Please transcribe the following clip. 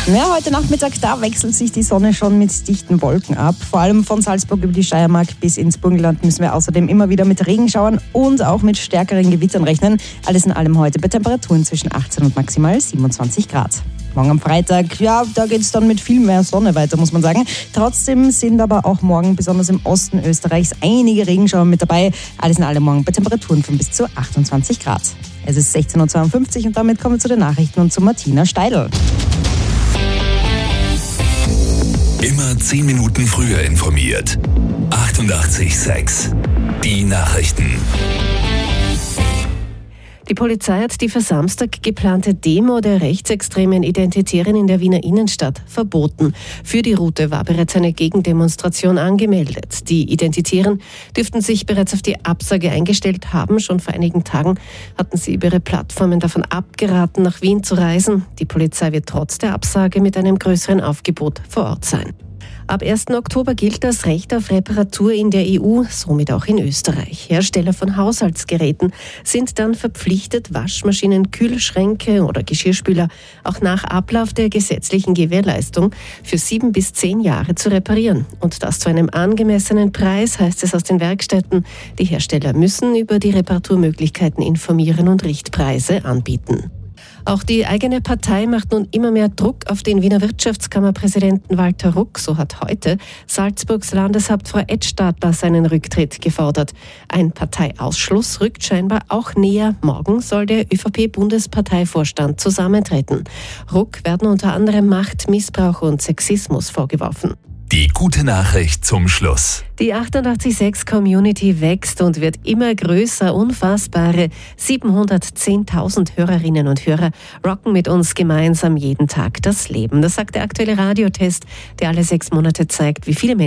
Ja, heute Nachmittag, da wechselt sich die Sonne schon mit dichten Wolken ab. Vor allem von Salzburg über die Steiermark bis ins Burgenland müssen wir außerdem immer wieder mit Regenschauern und auch mit stärkeren Gewittern rechnen. Alles in allem heute bei Temperaturen zwischen 18 und maximal 27 Grad. Morgen am Freitag, ja, da geht es dann mit viel mehr Sonne weiter, muss man sagen. Trotzdem sind aber auch morgen, besonders im Osten Österreichs, einige Regenschauer mit dabei. Alles in allem morgen bei Temperaturen von bis zu 28 Grad. Es ist 16.52 Uhr und damit kommen wir zu den Nachrichten und zu Martina Steidl. Immer 10 Minuten früher informiert. 88,6. Die Nachrichten. Die Polizei hat die für Samstag geplante Demo der rechtsextremen Identitären in der Wiener Innenstadt verboten. Für die Route war bereits eine Gegendemonstration angemeldet. Die Identitären dürften sich bereits auf die Absage eingestellt haben. Schon vor einigen Tagen hatten sie über ihre Plattformen davon abgeraten, nach Wien zu reisen. Die Polizei wird trotz der Absage mit einem größeren Aufgebot vor Ort sein. Ab 1. Oktober gilt das Recht auf Reparatur in der EU, somit auch in Österreich. Hersteller von Haushaltsgeräten sind dann verpflichtet, Waschmaschinen, Kühlschränke oder Geschirrspüler auch nach Ablauf der gesetzlichen Gewährleistung für 7 bis 10 Jahre zu reparieren. Und das zu einem angemessenen Preis, heißt es aus den Werkstätten. Die Hersteller müssen über die Reparaturmöglichkeiten informieren und Richtpreise anbieten. Auch die eigene Partei macht nun immer mehr Druck auf den Wiener Wirtschaftskammerpräsidenten Walter Ruck. So hat heute Salzburgs Landeshauptfrau Edstadler seinen Rücktritt gefordert. Ein Parteiausschluss rückt scheinbar auch näher. Morgen soll der ÖVP-Bundesparteivorstand zusammentreten. Ruck werden unter anderem Machtmissbrauch und Sexismus vorgeworfen. Die gute Nachricht zum Schluss. Die 88.6-Community wächst und wird immer größer. Unfassbare 710.000 Hörerinnen und Hörer rocken mit uns gemeinsam jeden Tag das Leben. Das sagt der aktuelle Radiotest, der alle 6 Monate zeigt, wie viele Menschen